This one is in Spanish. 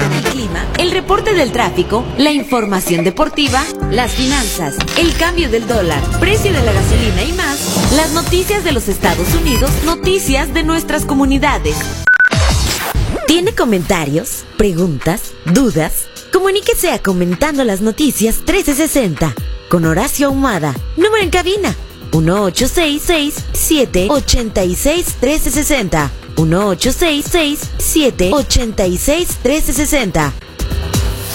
del clima, el reporte del tráfico, la información deportiva, las finanzas, el cambio del dólar, precio de la gasolina y más, las noticias de los Estados Unidos, noticias de nuestras comunidades. ¿Tiene comentarios, preguntas, dudas? Comuníquese a Comentando las Noticias 1360 con Horacio Ahumada. Número en cabina 1866-786-1360. 1866-786-1360.